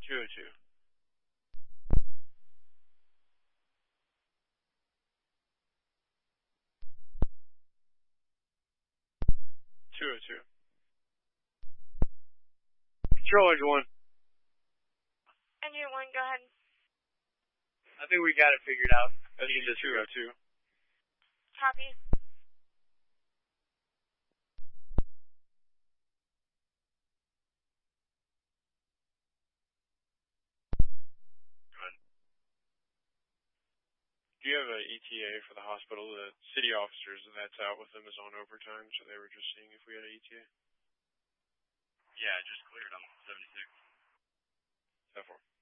202. 202. Control Edge 1. Engine 1, go ahead. I think we got it figured out. I think it's 202. Copy. Do you have an ETA for the hospital? The city officers that's out with them is on overtime, so they were just seeing if we had an ETA. Yeah, I just cleared. I'm 76. 10-4.